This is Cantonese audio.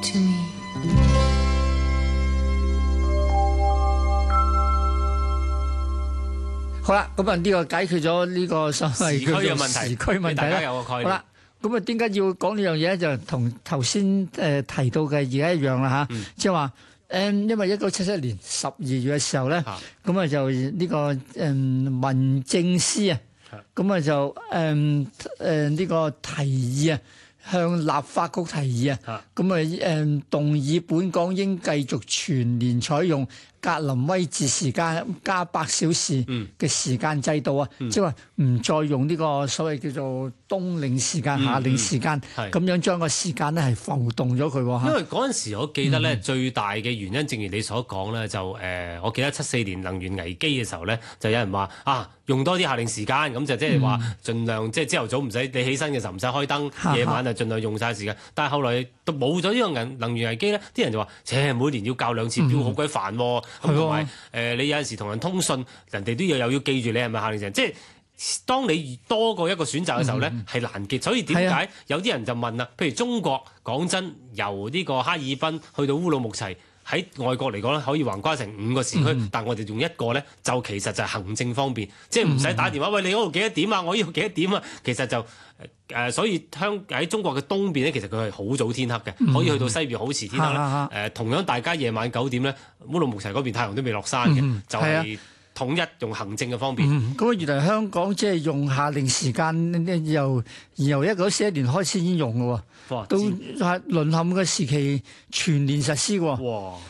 to me. 好啦，咁啊呢個解決咗呢個所謂時區嘅問題， 時區問題大家啦。 有個概念。 好啦，咁啊點解要講呢樣嘢咧？就同頭先提到嘅而家一樣啦嚇，即係話因為1977年12月嘅時候咧，咁啊就呢個民政司啊，咁啊就呢個提議啊。向立法局提議啊，咁啊動議本港應繼續全年採用格林威治時間加8小時嘅時間制度啊，即係話唔再用呢個所謂叫做冬令時間、夏令時間，咁樣將個時間咧係浮動咗佢喎。 因為嗰陣時我記得咧，最大嘅原因，正如你所講咧，就我記得74年能源危機嘅時候咧，就有人話用多啲夏令時間，咁就即係話盡量即係朝頭早唔使你起身嘅時候唔使開燈，夜晚就盡量用晒時間。但係後來都冇咗呢個能源危機咧，啲人就話：每年要校2次表，好鬼煩喎。咁同埋你有陣時同人通訊，人哋都又要記住你係咪夏令時間。即係當你多過一個選擇嘅時候咧，係難記。所以點解有啲人就問啦？譬如中國講真，由呢個哈爾濱去到烏魯木齊。喺外國嚟講咧，可以橫跨成5個時區，但我哋用一個咧，就其實就係行政方便，即係唔使打電話，喂，你嗰度幾多點啊？我呢度幾多點啊？其實就所以喺中國嘅東邊咧，其實佢係好早天黑嘅，可以去到西邊好遲天黑啦。同樣大家夜晚9點咧，烏魯木齊嗰邊太陽都未落山嘅，就係統一用行政嘅方便。 咁原來香港即係用夏令時間由1941年開始已經用嘅喎，到淪陷嘅時期全年實施喎。